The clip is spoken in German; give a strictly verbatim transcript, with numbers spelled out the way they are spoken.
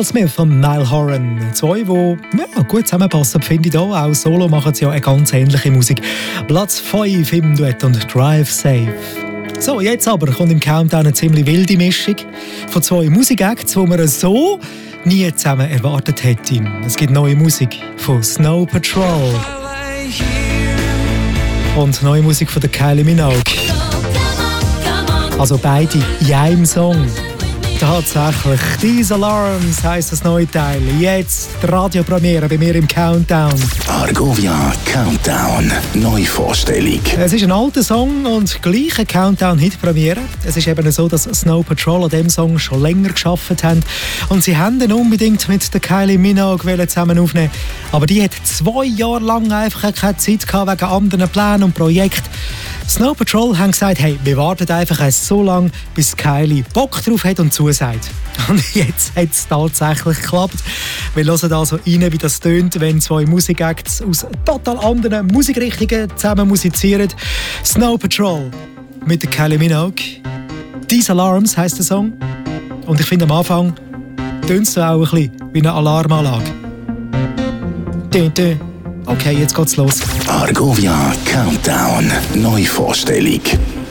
Miles Smith und Niall Horan. Zwei, die ja, gut zusammenpassen, finde ich da. Auch solo machen sie ja eine ganz ähnliche Musik. Platz fünf im Duett und Drive Safe. So, jetzt aber kommt im Countdown eine ziemlich wilde Mischung von zwei Musikacts, die man so nie zusammen erwartet hätte. Es gibt neue Musik von Snow Patrol und neue Musik von der Kylie Minogue. Also beide in einem Song. Tatsächlich. These Alarms heisst das neue Teil. Jetzt die Radiopremiere bei mir im Countdown. Argovia Countdown. Neuvorstellung. Es ist ein alter Song und gleich eine Countdown-Hit-Premiere. Es ist eben so, dass Snow Patrol an diesem Song schon länger gearbeitet haben. Und sie haben ihn unbedingt mit der Kylie Minogue zusammen aufnehmen. Aber die hat zwei Jahre lang einfach keine Zeit gehabt wegen anderen Plänen und Projekten. Snow Patrol haben gesagt, hey, wir warten einfach so lange, bis Kylie Bock drauf hat und zusagt. Und jetzt hat es tatsächlich geklappt. Wir hören also rein, wie das tönt, wenn zwei Musikacts aus total anderen Musikrichtungen zusammen musizieren. Snow Patrol mit der Kylie Minogue. These Alarms heisst der Song. Und ich finde, am Anfang tönt es auch ein bisschen wie eine Alarmanlage. Dün, dün. Okay, jetzt geht's los. Argovia Countdown. Neuvorstellung.